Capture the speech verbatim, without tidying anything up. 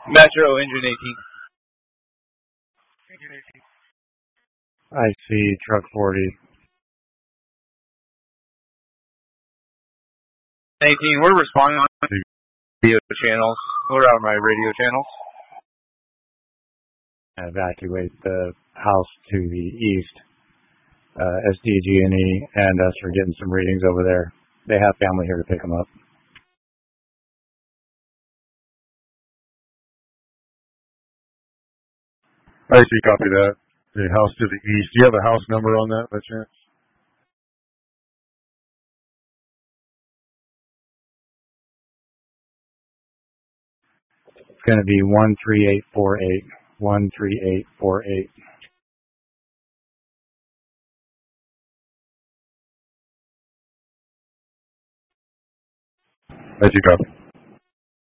Metro, engine eighteen. I see truck forty. eighteen, we're responding on the radio channels. We're on my radio channels. Evacuate the house to the east. Uh, S D G and E and us are getting some readings over there. They have family here to pick them up. I see, copy that. The house to the east. Do you have a house number on that by chance? It's going to be one three eight four eight. one three eight four eight. I see, copy.